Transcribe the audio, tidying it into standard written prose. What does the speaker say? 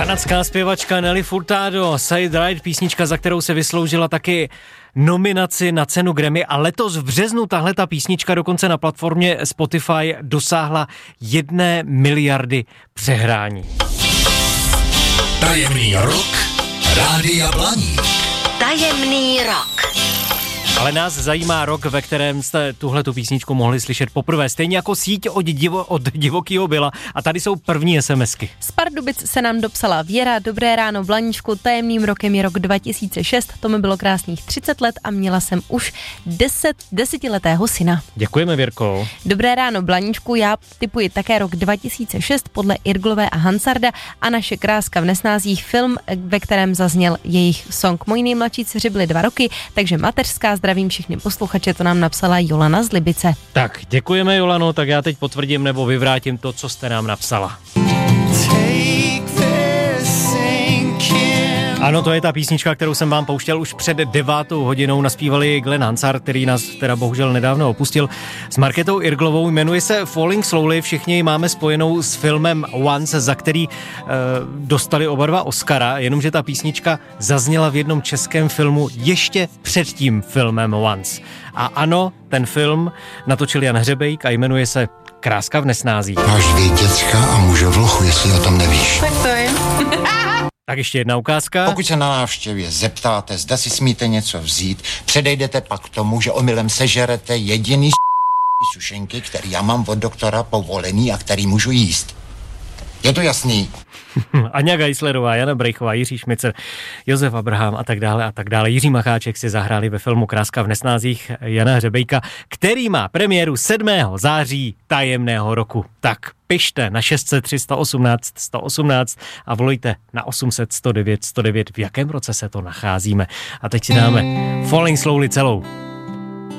Kanadská zpěvačka Nelly Furtado, Say It Right, písnička, za kterou se vysloužila taky nominaci na cenu Grammy, a letos v březnu tahle ta písnička dokonce na platformě Spotify dosáhla 1 miliardy přehrání. Tajemný rok Rádia Blaník. Tajemný rok. Ale nás zajímá rok, ve kterém jste tuhletu písničku mohli slyšet poprvé. Stejně jako síť od Divokýho Billa. A tady jsou první SMSky. Z Pardubic se nám dopsala Věra. Dobré ráno, Blaníčku, tajemným rokem je rok 2006. To mi bylo krásných 30 let a měla jsem už 10letého syna. Děkujeme, Věrko. Dobré ráno, Blaníčku, já tipuji také rok 2006 podle Irglové a Hansarda a Naše kráska v nesnázích, film, ve kterém zazněl jejich song. Moji nejmladší dceři byly 2 roky, takže mateřská. Zdravím všechny posluchače, to nám napsala Jolana z Libice. Tak, děkujeme, Jolano, tak já teď potvrdím nebo vyvrátím to, co jste nám napsala. Ano, to je ta písnička, kterou jsem vám pouštěl už před 9 hodinou. Naspívali Glenn Hansard, který nás teda bohužel nedávno opustil, s Markétou Irglovou. Jmenuje se Falling Slowly, všichni ji máme spojenou s filmem Once, za který dostali oba 2 Oscara, jenomže ta písnička zazněla v jednom českém filmu ještě před tím filmem Once. A ano, ten film natočil Jan Hřebejk a jmenuje se Kráska v nesnázích. Máš 2 děcka a muže v lochu, jestli o tom nevíš. Tak to je. Tak ještě jedna ukázka. Pokud se na návštěvě zeptáte, zda si smíte něco vzít, předejdete pak k tomu, že omylem sežerete jediný sušenky, který já mám od doktora povolený a který můžu jíst. Je to jasný? Aňa Geislerová, Jana Brejchová, Jiří Šmicer, Josef Abraham a tak dále a tak dále. Jiří Macháček si zahráli ve filmu Kráska v nesnázích Jana Hřebejka, který má premiéru 7. září tajemného roku. Tak pište na 603 118 118 a volejte na 800 109 109, v jakém roce se to nacházíme. A teď si dáme Falling Slowly celou.